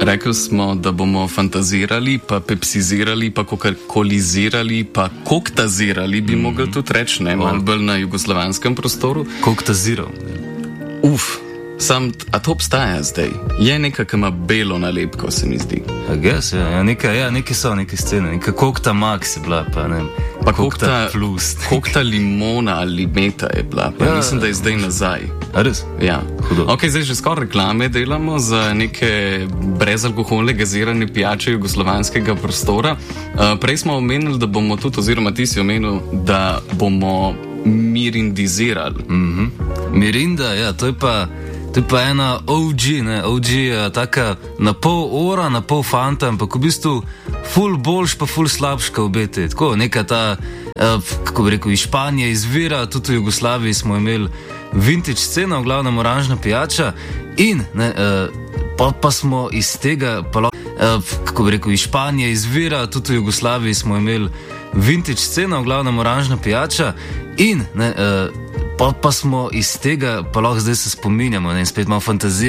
Rekli smo, da bomo fantazirali, pa pepsizirali, pa kokolizirali, pa koktazirali, bi mogli tudi reči, ne, malo bolj na jugoslovanskem prostoru. Koktaziral. A to obstaja zdaj? Je nekaj, ki ima belo nalepko, se mi zdi. Nekaj so, neke scene, neka kokta max je bila, pa ne vem. Pa kokta plus. Kokta limona ali meta je bila, pa mislim, da je zdaj nazaj. A res? Ja. Hudo. Ok, zdaj že skoraj reklame delamo za neke brezalkoholne gazirane pijače jugoslovanskega prostora. Prej smo omenili, da bomo tudi, oziroma ti si omenil, da bomo mirindizirali. Mirinda, ja, to je pa ena OG, ne, OG je taka na pol ora, na pol fanta, ampak v bistvu ful boljš pa ful slabška obete. Tako, neka ta, kako bi rekel, iz Španije izvira, tudi v Jugoslaviji smo imeli vintage sceno, v glavnem oranžna pijača in, ne, pa smo iz tega, kako bi rekel, iz Španije izvira, tudi v Jugoslaviji smo imeli vintage sceno, v glavnem oranžna pijača in, ne, pa smo iz tega, pa lahko zdaj se spominjamo, ne, in spet malo fantazije.